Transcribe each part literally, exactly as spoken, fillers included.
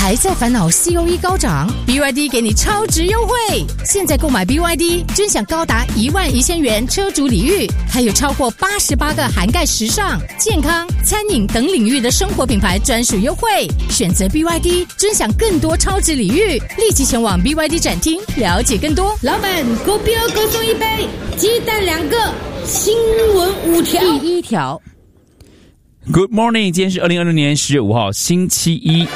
还在烦恼 C O E 高涨 ？B Y D 给你超值优惠！现在购买 B Y D， 尊享高达一万一千元车主礼遇，还有超过八十八个涵盖时尚、健康、餐饮等领域的生活品牌专属优惠。选择 B Y D， 尊享更多超值礼遇，立即前往 B Y D 展厅了解更多。 老板，狗标各送一杯，鸡蛋两个，新闻五条。 第一条。 Good morning， 今天是二零二六年十月五号，星期一。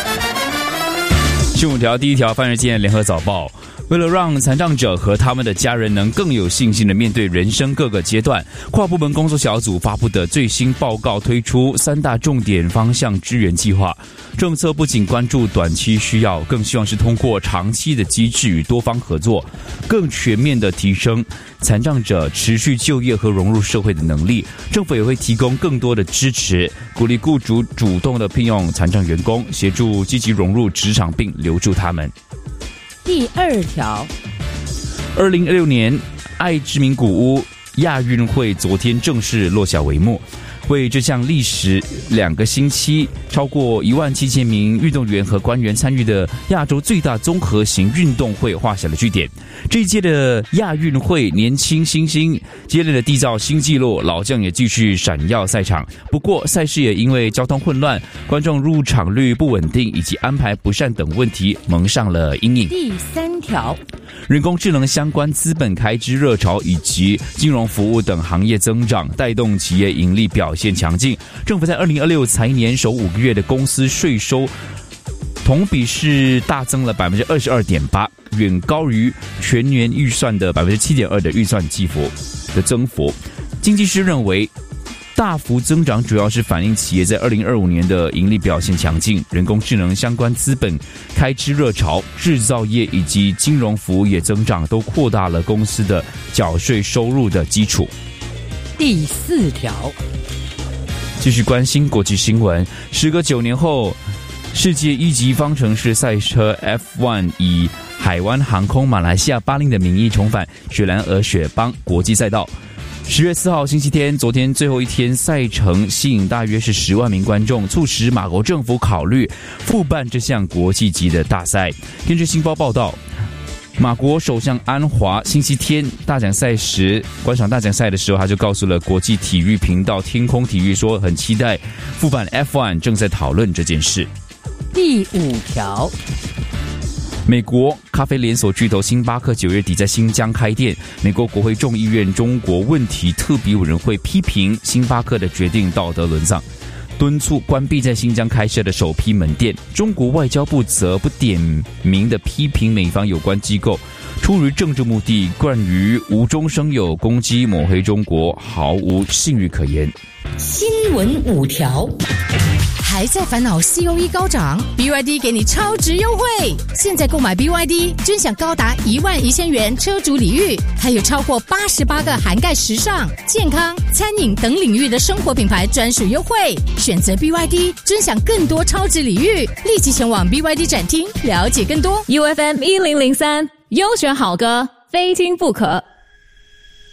新闻五条，第一条，翻日见联合早报。为了让残障者和他们的家人能更有信心地面对人生各个阶段，跨部门工作小组发布的最新报告推出三大重点方向支援计划。政策不仅关注短期需要，更希望是通过长期的机制与多方合作，更全面地提升残障者持续就业和融入社会的能力。政府也会提供更多的支持，鼓励雇主主动地聘用残障员工，协助积极融入职场并留住他们。 第二条， 二零二六年爱之名古屋亚运会昨天正式落下帷幕，为这项历时两个星期、超过一万七千名运动员和官员参与的亚洲最大综合型运动会画下了句点。这一届的亚运会，年轻新星接连的缔造新纪录，老将也继续闪耀赛场。不过，赛事也因为交通混乱、观众入场率不稳定以及安排不善等问题蒙上了阴影。 第三条， 人工智能相关资本开支热潮以及金融服务等行业增长，带动企业盈利表现强劲。政府在二零二六财年首五个月的公司税收同比是大增了 百分之二十二点八， 远高于全年预算的 百分之七点二 的预算计幅的增幅。经济师认为，大幅增长主要是反映企业在二零二五年的盈利表现强劲，人工智能相关资本开支热潮、制造业以及金融服务业增长都扩大了公司的缴税收入的基础。 第四条， 继续关心国际新闻。时隔九年后，世界一级方程式赛车 F 一 以海湾航空马来西亚巴林的名义重返雪兰莪雪邦国际赛道。十月四号星期天，昨天最后一天赛程吸引大约是十万名观众，促使马国政府考虑复办这项国际级的大赛。根据新报报道，马国首相安华星期天大奖赛时观赏大奖赛的时候，他就告诉了国际体育频道天空体育说，很期待复办 F 一， 正在讨论这件事。 第五条， 美国咖啡连锁巨头星巴克九月底在新疆开店，美国国会众议院中国问题特别委员会批评星巴克的决定道德沦丧，敦促关闭在新疆开设的首批门店。中国外交部则不点名的批评美方有关机构出于政治目的，冠于无中生有，攻击抹黑中国，毫无信誉可言。 新闻五条。 还在烦恼 C O E 高涨 ？B Y D 给你超值优惠！现在购买 B Y D， 尊享高达一万一千元车主礼遇，还有超过八十八个涵盖时尚、健康、餐饮等领域的生活品牌专属优惠。选择 B Y D， 尊享更多超值礼遇，立即前往 B Y D 展厅了解更多。 U F M 一零零三，优选好歌，非听不可。